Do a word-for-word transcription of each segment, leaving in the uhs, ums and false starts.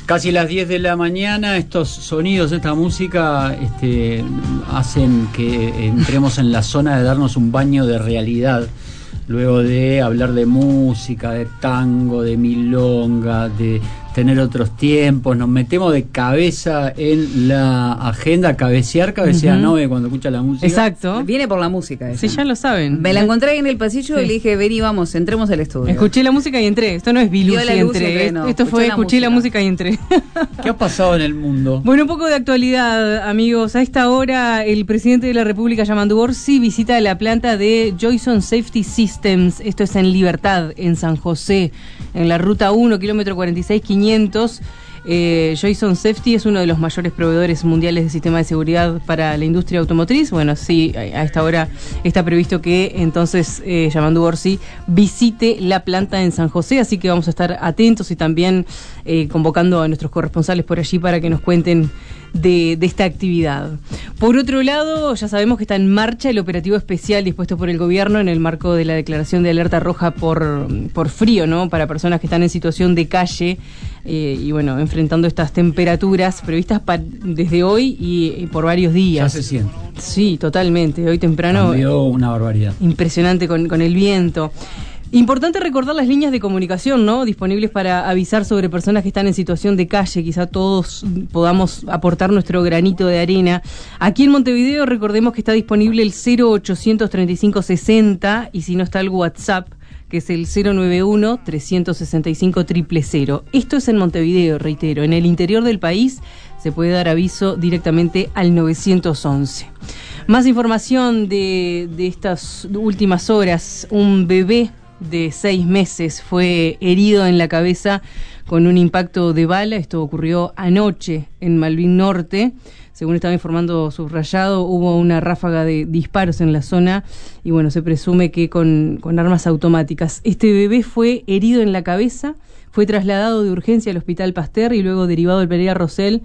Casi las diez de la mañana, estos sonidos, esta música este, hacen que entremos en la zona de darnos un baño de realidad. Luego de hablar de música, de tango, de milonga, de tener otros tiempos, nos metemos de cabeza en la agenda, cabecear, cabecea uh-huh. Nove cuando escucha la música. Exacto. Viene por la música esa. Sí, ya lo saben. Me la encontré ahí en el pasillo sí. Y le dije, vení, vamos, entremos al estudio. Escuché la música y entré. Esto no es Bilú, entré. entré no. Esto fue, la escuché música. la música y entré. ¿Qué ha pasado en el mundo? Bueno, un poco de actualidad, amigos. A esta hora, el presidente de la República, Yamandu Orsi, visita la planta de Joyson Safety Systems. Esto es en Libertad, en San José, en la ruta uno, kilómetro cuarenta y seis quinientos. Eh, Joyson Safety es uno de los mayores proveedores mundiales de sistemas de seguridad para la industria automotriz. Bueno, sí, a esta hora está previsto que entonces eh, Yamandu Orsi visite la planta en San José, así que vamos a estar atentos y también eh, convocando a nuestros corresponsales por allí para que nos cuenten de, de esta actividad. Por otro lado, ya sabemos que está en marcha el operativo especial dispuesto por el gobierno en el marco de la declaración de alerta roja por, por frío, ¿no? Para personas que están en situación de calle eh, y bueno, enfrentando estas temperaturas previstas pa- desde hoy y, y por varios días. Ya se siente. Sí, totalmente. Hoy temprano. Cambió una barbaridad. Impresionante con, con el viento. Importante recordar las líneas de comunicación, ¿no? Disponibles para avisar sobre personas que están en situación de calle. Quizá todos podamos aportar nuestro granito de arena. Aquí en Montevideo recordemos que está disponible el cero ochocientos treinta y cinco sesenta y si no está el WhatsApp, que es el cero noventa y uno trescientos sesenta y cinco cero cero cero. Esto es en Montevideo, reitero. En el interior del país se puede dar aviso directamente al novecientos once. Más información de, de estas últimas horas. Un bebé de seis meses fue herido en la cabeza con un impacto de bala. Esto ocurrió anoche en Malvin Norte. Según estaba informando Subrayado, hubo una ráfaga de disparos en la zona y bueno, se presume que con, con armas automáticas. Este bebé fue herido en la cabeza, fue trasladado de urgencia al Hospital Pasteur y luego derivado al Pereira Rosell.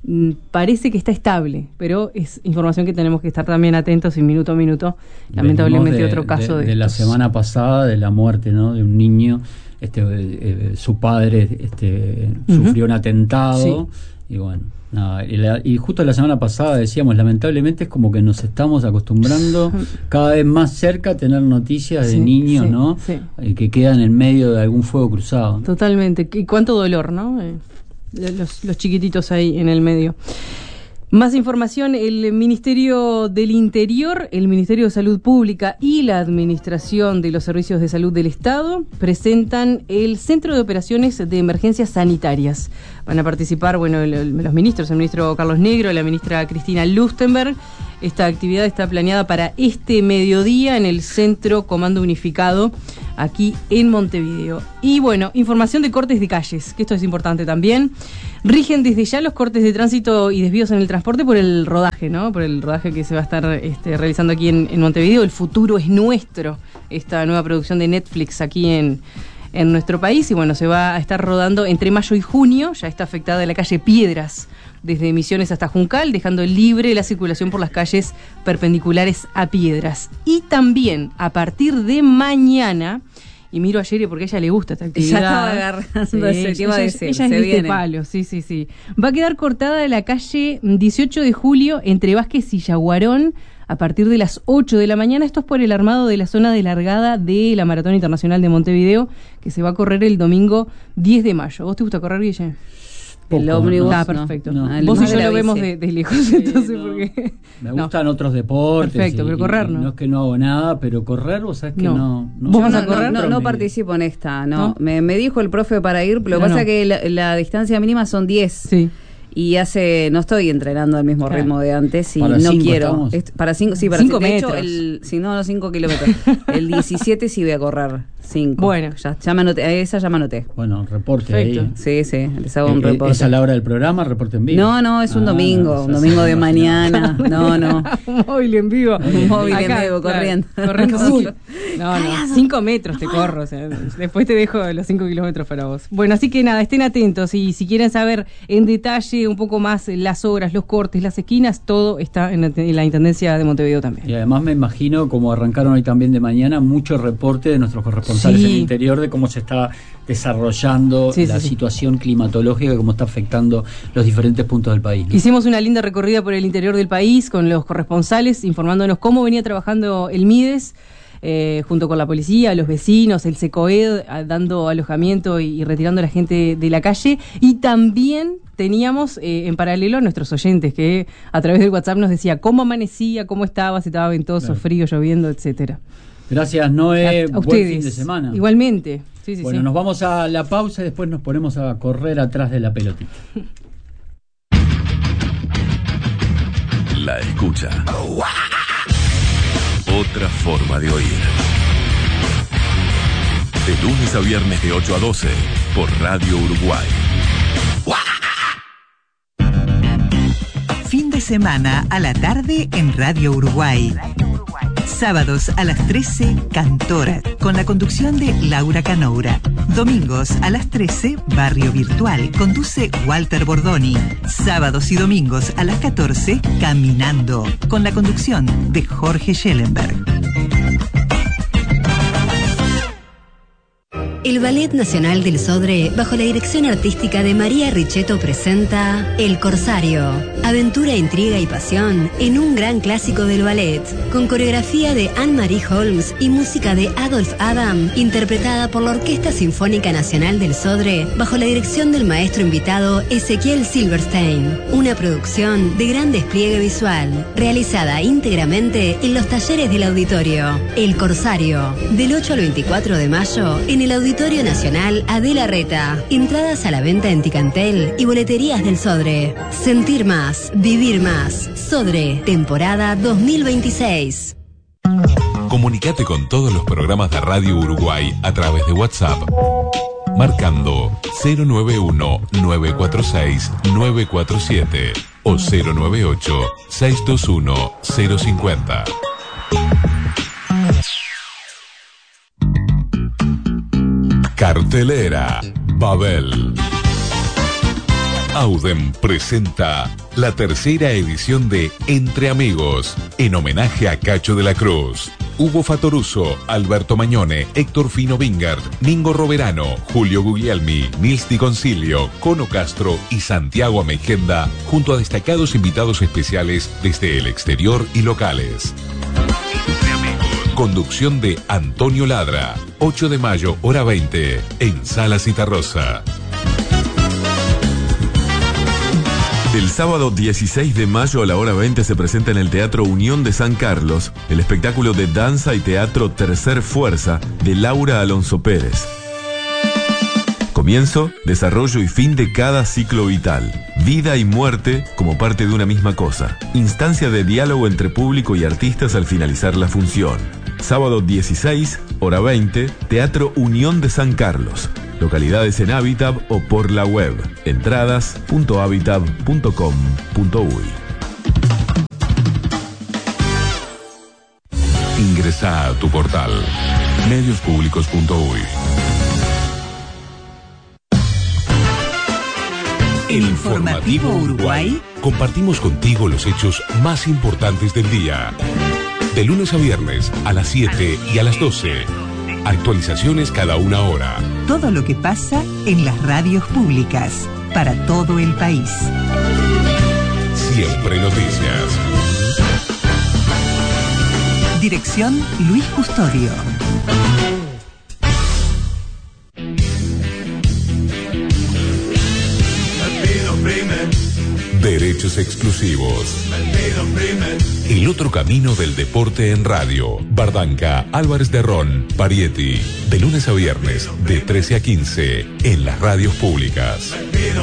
Parece que está estable, pero es información que tenemos que estar también atentos y minuto a minuto. Lamentablemente de, otro caso de, de, de la semana pasada, de la muerte, ¿no? De un niño, este, eh, su padre este, uh-huh. sufrió un atentado sí. y bueno, nada, y, la, y justo la semana pasada decíamos, lamentablemente es como que nos estamos acostumbrando cada vez más cerca a tener noticias de sí, niños, sí, ¿no? Sí. que quedan en medio de algún fuego cruzado. Totalmente, y cuánto dolor, ¿no? Eh. Los, los chiquititos ahí en el medio. Más información, el Ministerio del Interior, el Ministerio de Salud Pública y la Administración de los Servicios de Salud del Estado presentan el Centro de Operaciones de Emergencias Sanitarias. Van a participar, bueno, el, el, los ministros, el ministro Carlos Negro, la ministra Cristina Lustenberg. Esta actividad está planeada para este mediodía en el Centro Comando Unificado, aquí en Montevideo. Y bueno, información de cortes de calles, que esto es importante también. Rigen desde ya los cortes de tránsito y desvíos en el transporte por el rodaje, ¿no? Por el rodaje que se va a estar este, realizando aquí en, en Montevideo. El futuro es nuestro, esta nueva producción de Netflix aquí en, en nuestro país. Y bueno, se va a estar rodando entre mayo y junio. Ya está afectada la calle Piedras, desde Misiones hasta Juncal, dejando libre la circulación por las calles perpendiculares a Piedras. Y también, a partir de mañana, y miro a Yeri porque a ella le gusta esta actividad. Ya estaba agarrando sí, ese tema de decir, ella se es viene. de palo, sí, sí, sí. Va a quedar cortada la calle dieciocho de julio entre Vázquez y Yaguarón a partir de las ocho de la mañana. Esto es por el armado de la zona de largada de la Maratón Internacional de Montevideo, que se va a correr el domingo diez de mayo. ¿Vos te gusta correr, Guille? El ómnibus. Ah, perfecto. No, no. Vos y yo lo vemos de, de lejos, sí, entonces, no. porque... Me gustan no. otros deportes. Perfecto, y, pero correr no. No es que no hago nada, pero correr, vos sabés que no. no, no ¿Vos vas a no, correr? No, no, no participo en esta, no. ¿No? Me, me dijo el profe para ir, pero lo que pasa es que la, la distancia mínima son diez. Sí. Y hace, no estoy entrenando al mismo claro. ritmo de antes y para no cinco quiero. Es, para cinco, sí, para cinco cinco, de metros. hecho, el, si no, no cinco kilómetros. El diecisiete sí voy a correr. Cinco. Bueno. Ya, ya me anoté, a esa ya me anoté. Bueno, reporte perfecto. ahí. Sí, sí, les hago un Eh, reporte. ¿Es a la hora del programa? ¿Reporte en vivo? No, no, es un ah, domingo, no, un domingo de mañana. No, no. Un móvil en vivo. Un móvil Acá, en vivo, claro, corriendo. corriendo. Uy, no, no, cinco metros te corro, o sea, después te dejo los cinco kilómetros para vos. Bueno, así que nada, estén atentos y si quieren saber en detalle un poco más las horas, los cortes, las esquinas, todo está en la, en la Intendencia de Montevideo también. Y además me imagino, como arrancaron hoy también de mañana, mucho reporte de nuestros corresponsales. corresponsales Sí. en el interior de cómo se está desarrollando Sí, la sí, sí. situación climatológica, cómo está afectando los diferentes puntos del país, ¿no? Hicimos una linda recorrida por el interior del país con los corresponsales, informándonos cómo venía trabajando el MIDES, eh, junto con la policía, los vecinos, el SECOED, a- dando alojamiento y, y retirando a la gente de la calle. Y también teníamos eh, en paralelo a nuestros oyentes, que a través del WhatsApp nos decía cómo amanecía, cómo estaba, si estaba ventoso, Claro. frío, lloviendo, etcétera. Gracias, Noé. A- a Buen ustedes. fin de semana. Igualmente. Sí, sí, Bueno, sí. nos vamos a la pausa y después nos ponemos a correr atrás de la pelotita. La escucha. Otra forma de oír. De lunes a viernes de ocho a doce por Radio Uruguay. Fin de semana a la tarde en Radio Uruguay. Sábados a las trece, Cantora, con la conducción de Laura Canoura. Domingos a las trece, Barrio Virtual, conduce Walter Bordoni. Sábados y domingos a las catorce, Caminando, con la conducción de Jorge Schellenberg. El Ballet Nacional del Sodre, bajo la dirección artística de María Richetto, presenta El Corsario. Aventura, intriga y pasión en un gran clásico del ballet, con coreografía de Anne-Marie Holmes y música de Adolf Adam, interpretada por la Orquesta Sinfónica Nacional del Sodre, bajo la dirección del maestro invitado Ezequiel Silverstein. Una producción de gran despliegue visual, realizada íntegramente en los talleres del auditorio. El Corsario, del ocho al veinticuatro de mayo, en el Auditorio Nacional Adela Reta. Entradas a la venta en Ticantel y boleterías del Sodre. Sentir más, vivir más. Sodre, temporada dos mil veintiséis. Comunicate con todos los programas de Radio Uruguay a través de WhatsApp, marcando cero nueve uno, nueve cuatro seis, nueve cuatro siete o cero nueve ocho, seis dos uno, cero cinco cero. Cartelera Babel. Auden presenta la tercera edición de Entre Amigos, en homenaje a Cacho de la Cruz. Hugo Fatoruso, Alberto Mañone, Héctor Fino Vingard, Mingo Roverano, Julio Guglielmi, Nils Di Concilio, Cono Castro y Santiago Ameijenda, junto a destacados invitados especiales desde el exterior y locales. Conducción de Antonio Ladra. ocho de mayo, hora veinte, en Sala Citarrosa. El sábado dieciséis de mayo a la hora veinte se presenta en el Teatro Unión de San Carlos el espectáculo de danza y teatro Tercer Fuerza de Laura Alonso Pérez. Comienzo, desarrollo y fin de cada ciclo vital. Vida y muerte como parte de una misma cosa. Instancia de diálogo entre público y artistas al finalizar la función. Sábado dieciséis, hora veinte, Teatro Unión de San Carlos. Localidades en Habitab o por la web. entradas punto habitab punto com punto uy. Ingresa a tu portal medios públicos punto uy. El Informativo Uruguay. Compartimos contigo los hechos más importantes del día. De lunes a viernes a las siete y a las doce. Actualizaciones cada una hora. Todo lo que pasa en las radios públicas para todo el país. Siempre noticias. Dirección Luis Custodio. Derechos exclusivos. El otro camino del deporte en radio. Bardanca, Álvarez de Ron, Parietti. De lunes a viernes, de trece a quince, en las radios públicas.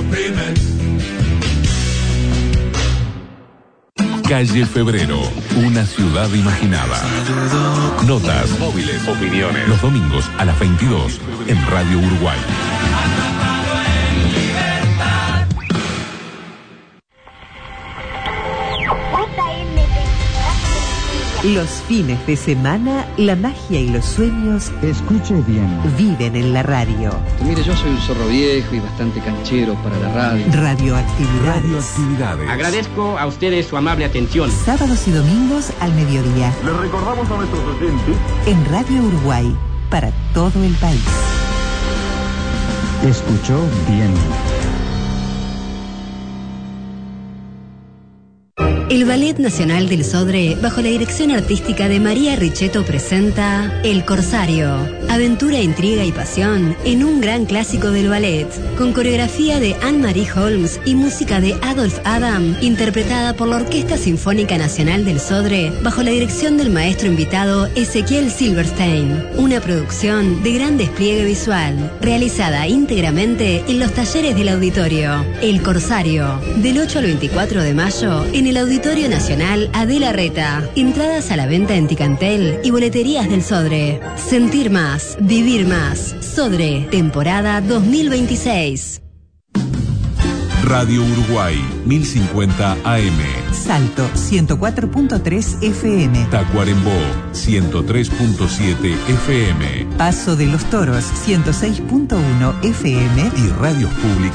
Calle Febrero, una ciudad imaginada. Notas, móviles, opiniones. Los domingos a las veintidós, en Radio Uruguay. Los fines de semana, la magia y los sueños Escuche bien. viven en la radio. Mire, yo soy un zorro viejo y bastante canchero para la radio. Radioactividades. Radioactividades. Agradezco a ustedes su amable atención. Sábados y domingos al mediodía. Le recordamos a nuestros oyentes En Radio Uruguay, para todo el país. Escuchó bien. El Ballet Nacional del Sodre, bajo la dirección artística de María Richetto, presenta El Corsario. Aventura, intriga y pasión en un gran clásico del ballet, con coreografía de Anne-Marie Holmes y música de Adolphe Adam, interpretada por la Orquesta Sinfónica Nacional del Sodre, bajo la dirección del maestro invitado Ezequiel Silverstein. Una producción de gran despliegue visual, realizada íntegramente en los talleres del auditorio. El Corsario, del ocho al veinticuatro de mayo, en el Auditorio Nacional Adela Reta. Entradas a la venta en Ticantel y boleterías del Sodre. Sentir más, vivir más. Sodre, temporada dos mil veintiséis. Radio Uruguay, mil cincuenta A M. Salto, ciento cuatro punto tres F M. Tacuarembó, ciento tres punto siete F M. Paso de los Toros, ciento seis punto uno F M. Y radios públicas